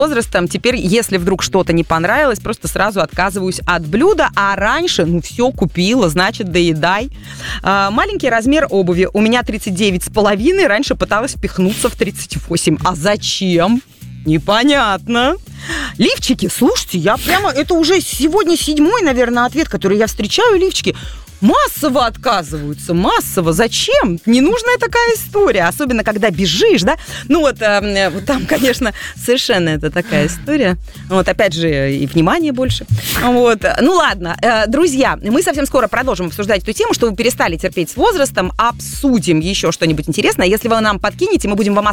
возрастом теперь, если вдруг что-то не понравилось, просто сразу отказываюсь от блюда, а раньше, все купила, значит, доедай. Маленький размер обуви. У меня 39,5, раньше пыталась впихнуться в 38. А зачем? Непонятно. Лифчики, слушайте, это уже сегодня 7-й, наверное, ответ, который я встречаю, лифчики. Массово отказываются, массово. Зачем? Ненужная такая история. Особенно, когда бежишь, да? Там, конечно, совершенно это такая история. Опять же, и внимания больше. Ладно, друзья, мы совсем скоро продолжим обсуждать эту тему, что вы перестали терпеть с возрастом. Обсудим еще что-нибудь интересное. Если вы нам подкинете, мы будем вам